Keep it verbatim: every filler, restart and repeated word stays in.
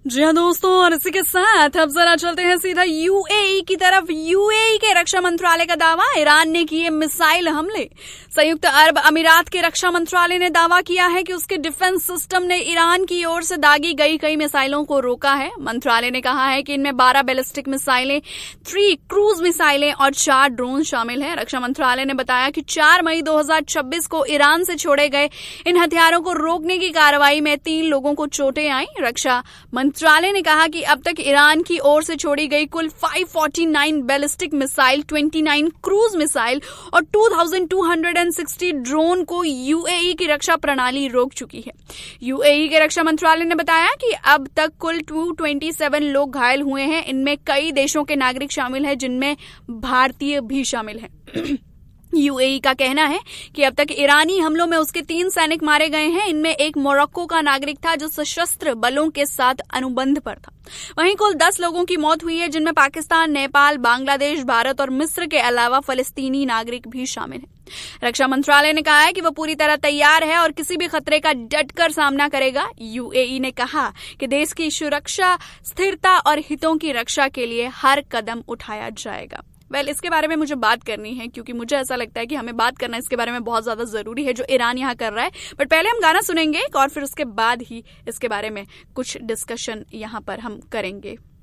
जी हाँ दोस्तों, और इसी के साथ अब जरा चलते हैं सीधा यूएई की तरफ। यूएई के रक्षा मंत्रालय का दावा, ईरान ने किए मिसाइल हमले। संयुक्त अरब अमीरात के रक्षा मंत्रालय ने दावा किया है कि उसके डिफेंस सिस्टम ने ईरान की ओर से दागी गई कई मिसाइलों को रोका है। मंत्रालय ने कहा है कि इनमें बारह बैलिस्टिक मिसाइलें, थ्री क्रूज मिसाइलें और चार ड्रोन शामिल हैं। रक्षा मंत्रालय ने बताया कि चार मई दो हजार छब्बीस को ईरान से छोड़े गए इन हथियारों को रोकने की कार्रवाई में तीन लोगों को चोटें आई। रक्षा मंत्रालय ने कहा कि अब तक ईरान की ओर से छोड़ी गई कुल पाँच सौ उनचास बैलिस्टिक मिसाइल, उनतीस क्रूज मिसाइल और दो हज़ार दो सौ साठ ड्रोन को यूएई की रक्षा प्रणाली रोक चुकी है। यूएई के रक्षा मंत्रालय ने बताया कि अब तक कुल दो सौ सत्ताईस लोग घायल हुए हैं। इनमें कई देशों के नागरिक शामिल हैं, जिनमें भारतीय भी शामिल हैं। यूएई का कहना है कि अब तक ईरानी हमलों में उसके तीन सैनिक मारे गए हैं। इनमें एक मोरक्को का नागरिक था जो सशस्त्र बलों के साथ अनुबंध पर था। वहीं कुल दस लोगों की मौत हुई है, जिनमें पाकिस्तान, नेपाल, बांग्लादेश, भारत और मिस्र के अलावा फलस्तीनी नागरिक भी शामिल हैं। रक्षा मंत्रालय ने कहा है कि वह पूरी तरह तैयार है और किसी भी खतरे का डटकर सामना करेगा। यूएई ने कहा कि देश की सुरक्षा, स्थिरता और हितों की रक्षा के लिए हर कदम उठाया जाएगा। वेल well, इसके बारे में मुझे बात करनी है क्योंकि मुझे ऐसा लगता है कि हमें बात करना इसके बारे में बहुत ज्यादा जरूरी है जो ईरान यहाँ कर रहा है। बट पहले हम गाना सुनेंगे और फिर उसके बाद ही इसके बारे में कुछ डिस्कशन यहाँ पर हम करेंगे।